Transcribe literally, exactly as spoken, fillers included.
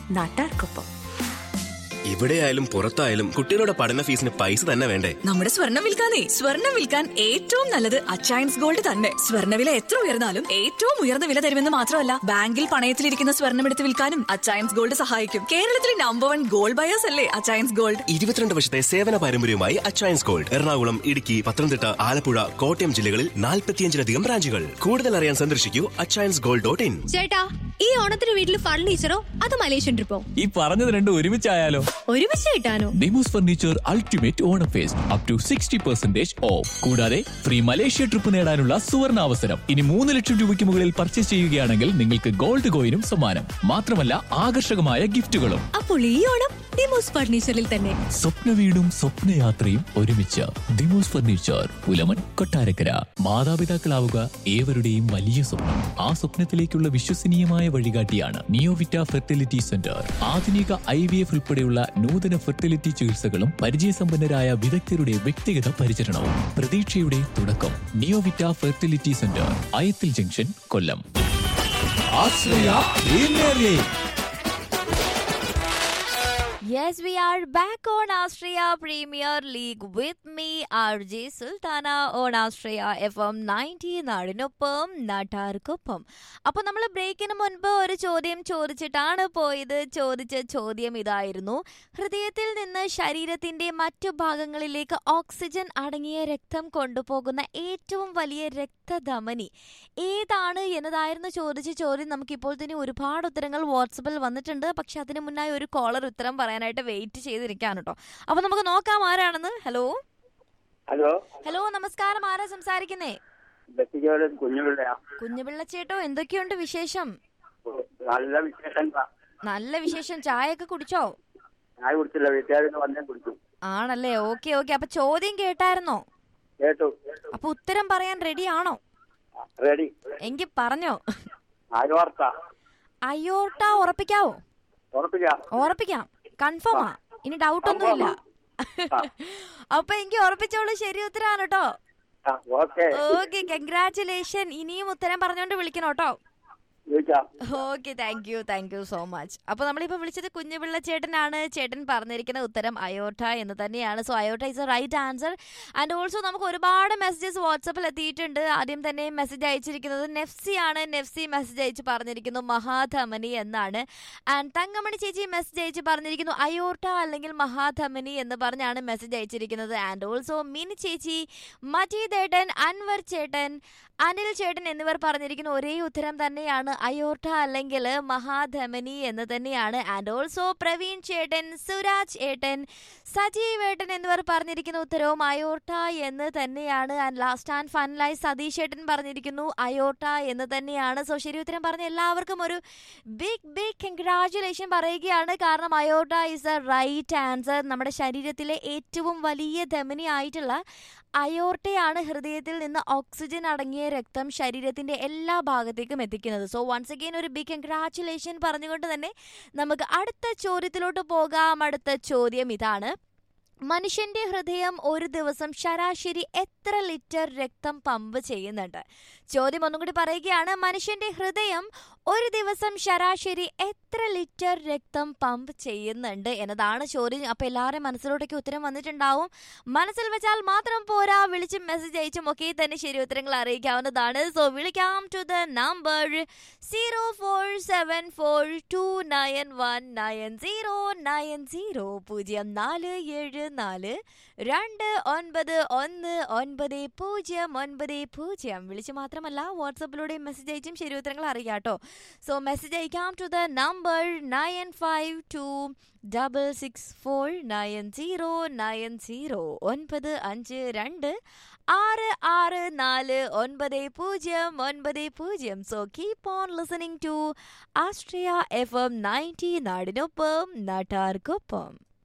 നാട്ടാർക്കൊപ്പം. എവിടെയായാലും പുറത്തായാലും കുട്ടികളുടെ പഠന ഫീസിന് പൈസ തന്നെ വേണ്ടേ? നമ്മുടെ സ്വർണം വിൽക്കാനേ സ്വർണം വിൽക്കാൻ ഏറ്റവും നല്ലത് അച്ചയൻസ് ഗോൾഡ് തന്നെ. സ്വർണ്ണവില എത്ര ഉയർന്നാലും ഏറ്റവും ഉയർന്ന വില തരുമെന്ന് മാത്രമല്ല, ബാങ്കിൽ പണയത്തിലിരിക്കുന്ന സ്വർണം എടുത്ത് വിൽക്കാനും അച്ചയൻസ് ഗോൾഡ് സഹായിക്കും. കേരളത്തിലെ നമ്പർ വൺ ഗോൾഡ് ബയേഴ്സ് അല്ലേ അച്ചയൻസ് ഗോൾഡ്. ഇരുപത്തിരണ്ട് വർഷത്തെ സേവന പാരമ്പര്യവുമായി അച്ചയൻസ് ഗോൾഡ് എറണാകുളം, ഇടുക്കി, പത്തനംതിട്ട, ആലപ്പുഴ, കോട്ടയം ജില്ലകളിൽ നാൽപ്പത്തിയഞ്ചിലധികം ബ്രാഞ്ചുകൾ. കൂടുതൽ അറിയാൻ സന്ദർശിക്കൂ അച്ചയൻസ് ഗോൾഡ് ഡോട്ട് ഇൻ. ചേട്ടാ, ഈ ഓണത്തിന് വീട്ടിൽ ഫർണിച്ചറോ അത് മലേഷ്യൻ ട്രിപ്പോ? ഈ പറഞ്ഞത് രണ്ടും ഒരുമിച്ചായാലോ? ഒരുമിച്ച് കിട്ടാനോ? Demos furniture ultimate Onam first up to sixty percentage of. കൂടാതെ ഫ്രീ മലേഷ്യ ട്രിപ്പ് നേടാനുള്ള സുവർണ അവസരം. ഇനി മൂന്ന് ലക്ഷം രൂപയ്ക്ക് മുകളിൽ പർച്ചേസ് ചെയ്യുകയാണെങ്കിൽ നിങ്ങൾക്ക് ഗോൾഡ് കോയിനും സമ്മാനം. മാത്രമല്ല ആകർഷകമായ ഗിഫ്റ്റുകളും. അപ്പോൾ ഈ ഓണം ഡിമോസ് ഫർണിച്ചറിൽ തന്നെ. സ്വപ്ന വീടും സ്വപ്നയാത്രയും ഒരുമിച്ച്. ഡിമോസ് ഫർണിച്ചർ, പുലമൺ, കൊട്ടാരക്കര. മാതാപിതാക്കളാവുക ഏവരുടെയും വലിയ സ്വപ്നം. ആ സ്വപ്നത്തിലേക്കുള്ള വിശ്വസനീയമായ വഴികാട്ടിയാണ് നിയോവിറ്റ ഫെർട്ടിലിറ്റി സെന്റർ. ആധുനിക ഐ വി എഫ് ഉൾപ്പെടെയുള്ള നൂതന ഫെർട്ടിലിറ്റി ചികിത്സകളും പരിചയസമ്പന്നരായ വിദഗ്ധരുടെ വ്യക്തിഗത പരിചരണവും. പ്രതീക്ഷയുടെ തുടക്കം. Neovita fertility centre, Ayathil junction, Kollam. Yes, we are back on Austria Premier League with me, R J Sultana, on Austria F M ninety നാടിനൊപ്പം നാട്ടാർക്കൊപ്പം. അപ്പോൾ നമ്മൾ ബ്രേക്കിന് മുൻപ് ഒരു ചോദ്യം ചോദിച്ചിട്ടാണ് പോയത്. ചോദിച്ച ചോദ്യം ഇതായിരുന്നു: ഹൃദയത്തിൽ നിന്ന് ശരീരത്തിന്റെ മറ്റു ഭാഗങ്ങളിലേക്ക് ഓക്സിജൻ അടങ്ങിയ രക്തം കൊണ്ടുപോകുന്ന ഏറ്റവും വലിയ രക്തധമനി ഏതാണ് എന്നതായിരുന്നു ചോദിച്ച ചോദ്യം. നമുക്കിപ്പോൾ തന്നെ ഒരുപാട് ഉത്തരങ്ങൾ വാട്സപ്പിൽ വന്നിട്ടുണ്ട്. പക്ഷെ അതിന് മുന്നായി ഒരു കോളർ ഉത്തരം പറയാനായിട്ട് വെയിറ്റ് ചെയ്തിരിക്കാണ് കേട്ടോ. അപ്പൊ നമുക്ക് നോക്കാം ആരാണെന്ന്. ഹലോ ഹലോ ഹലോ നമസ്കാരം, ആരാ സംസാരിക്കുന്നേ? കുഞ്ഞുപിള്ള ചേട്ടോ, എന്തൊക്കെയുണ്ട് വിശേഷം? നല്ല വിശേഷം. നല്ല വിശേഷം. ചായ ഒക്കെ കുടിച്ചോ? ചായ കുടിച്ചില്ല, വീട്ടുകാരെന്ന് വന്നേ കുടിച്ചു. ആണല്ലേ, ഓക്കെ ഓക്കെ. അപ്പൊ ചോദ്യം കേട്ടായിരുന്നോ? കേട്ടു. അപ്പൊ ഉത്തരം പറയാൻ റെഡി ആണോ? റെഡി. എങ്കിൽ പറഞ്ഞോ. അയോർട്ട. അയോർട്ട ഉറപ്പിക്കാവോ? ഉറപ്പിക്കാം. ഉറപ്പിക്കാം, കൺഫേമാ, ഇനി ഡൗട്ട് ഒന്നും ഇല്ല. അപ്പൊ എനിക്ക് ഉറപ്പിച്ചോളൂ, ശരി ഉത്തരാണ് കേട്ടോ. Okay, congratulation. ഇനിയും ഉത്തരം പറഞ്ഞോണ്ട് വിളിക്കണം കേട്ടോ. Okay, thank you thank you so much. അപ്പൊ നമ്മളിപ്പോ വിളിച്ചത് കുഞ്ഞുപിള്ള ചേട്ടനാണ്. ചേട്ടൻ പറഞ്ഞിരിക്കുന്ന ഉത്തരം അയോട്ട എന്ന് തന്നെയാണ്. So അയോട്ട is A right answer. And also നമുക്ക് ഒരുപാട് മെസ്സേജസ് വാട്സപ്പിൽ എത്തിയിട്ടുണ്ട്. ആദ്യം തന്നെ മെസ്സേജ് അയച്ചിരിക്കുന്നത് നെഫ്സി ആണ്. നെഫ്സി മെസ്സേജ് അയച്ച് പറഞ്ഞിരിക്കുന്നു മഹാധമനി എന്നാണ്. ആൻഡ് തങ്കമണി ചേച്ചി മെസ്സേജ് അയച്ച് പറഞ്ഞിരിക്കുന്നു അയോട്ട അല്ലെങ്കിൽ മഹാധമനി എന്ന് പറഞ്ഞാണ് മെസ്സേജ് അയച്ചിരിക്കുന്നത്. ആൻഡ് ഓൾസോ മിനി ചേച്ചി, മജീദേട്ടൻ, അൻവർ ചേട്ടൻ, അനിൽ ചേട്ടൻ എന്നിവർ പറഞ്ഞിരിക്കുന്ന ഒരേ ഉത്തരം തന്നെയാണ്, അയോർട്ട അല്ലെങ്കിൽ മഹാധമനി എന്ന് തന്നെയാണ്. ആൻഡ് ഓൾസോ പ്രവീൺ ചേട്ടൻ, സുരാജ് ഏട്ടൻ, സജീവ് ഏട്ടൻ എന്നിവർ പറഞ്ഞിരിക്കുന്ന ഉത്തരവും അയോർട്ട എന്ന് തന്നെയാണ്. ആൻഡ് ലാസ്റ്റ് ആൻഡ് ഫൈനലായി സതീഷ് ഏട്ടൻ പറഞ്ഞിരിക്കുന്നു അയോർട്ട എന്ന് തന്നെയാണ്. സോ ശരി ഉത്തരം പറഞ്ഞ എല്ലാവർക്കും ഒരു ബിഗ് ബിഗ് കൺഗ്രാറ്റുലേഷൻ പറയുകയാണ്. കാരണം aorta is A right answer. നമ്മുടെ ശരീരത്തിലെ ഏറ്റവും വലിയ ധമനി ആയിട്ടുള്ള അയോർട്ടയാണ് ഹൃദയത്തിൽ നിന്ന് ഓക്സിജൻ അടങ്ങിയ രക്തം ശരീരത്തിന്റെ എല്ലാ ഭാഗത്തേക്കും എത്തിക്കുന്നത്. സോ വൺസ് അഗെയിൻ ഒരു ബിഗ് കൺഗ്രാറ്റുലേഷൻ പറഞ്ഞുകൊണ്ട് തന്നെ നമുക്ക് അടുത്ത ചോദ്യത്തിലോട്ട് പോകാം. അടുത്ത ചോദ്യം ഇതാണ്: മനുഷ്യന്റെ ഹൃദയം ഒരു ദിവസം ശരാശരി എത്ര ലിറ്റർ രക്തം പമ്പ് ചെയ്യുന്നുണ്ട്? ചോദ്യം ഒന്നും കൂടി പറയുകയാണ്. മനുഷ്യന്റെ ഹൃദയം ഒരു ദിവസം ശരാശരി എത്ര ലിറ്റർ രക്തം പമ്പ് ചെയ്യുന്നുണ്ട് എന്നതാണ് ചോദ്യം. അപ്പൊ എല്ലാവരും മനസ്സിലോട്ടേക്ക് ഉത്തരം വന്നിട്ടുണ്ടാവും. മനസ്സിൽ വെച്ചാൽ മാത്രം പോരാ, വിളിച്ചും മെസ്സേജ് അയച്ചും ഒക്കെ തന്നെ ശരി ഉത്തരങ്ങൾ അറിയിക്കാവുന്നതാണ്. സോ വിളിക്കാം to the number zero four seven four to nine one nine zero nine zero പൂജ്യം നാല് ഏഴ് നാല് രണ്ട് ഒൻപത് ഒന്ന് ഒൻപത് പൂജ്യം ഒൻപത് പൂജ്യം. വിളിച്ച് മാത്രമല്ല വാട്സപ്പിലൂടെ മെസ്സേജ് അയച്ചും ശരി ഉത്തരങ്ങൾ അറിയാട്ടോ. സോ മെസ്സേജ് അയക്കാം to the number nine five to double six four nine zero nine zero ഒൻപത് അഞ്ച് രണ്ട് ആറ് ആറ് നാല് ഒൻപത് പൂജ്യം ഒൻപത് പൂജ്യം. So keep on listening to Austria F M ninety നാടിനൊപ്പം നാട്ടാർക്കൊപ്പം.